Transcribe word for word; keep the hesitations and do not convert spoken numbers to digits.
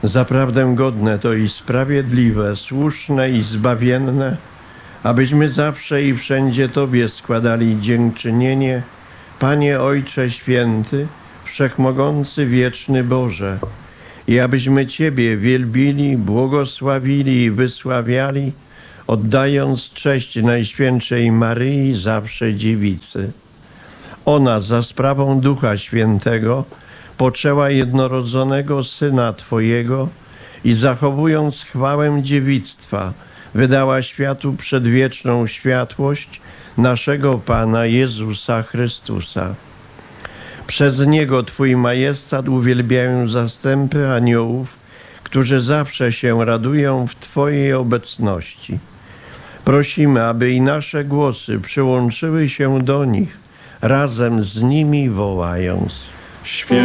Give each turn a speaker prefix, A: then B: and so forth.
A: Zaprawdę godne to i sprawiedliwe, słuszne i zbawienne, abyśmy zawsze i wszędzie Tobie składali dziękczynienie, Panie Ojcze Święty, Wszechmogący, Wieczny Boże, i abyśmy Ciebie wielbili, błogosławili i wysławiali, oddając cześć Najświętszej Maryi, zawsze Dziewicy. Ona za sprawą Ducha Świętego poczęła jednorodzonego Syna Twojego i zachowując chwałę dziewictwa, wydała światu przedwieczną światłość naszego Pana Jezusa Chrystusa. Przez Niego Twój majestat uwielbiają zastępy aniołów, którzy zawsze się radują w Twojej obecności. Prosimy, aby i nasze głosy przyłączyły się do nich, razem z nimi wołając: